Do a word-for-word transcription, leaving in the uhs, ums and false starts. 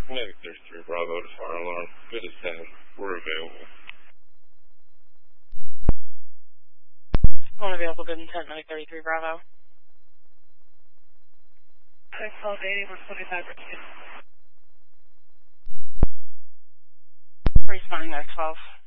Medic thirty-three Bravo to fire alarm. Good as ten. We're available. Phone available, good intent, Medic thirty-three Bravo. six twelve eighty, one twenty-five. Responding to twelve.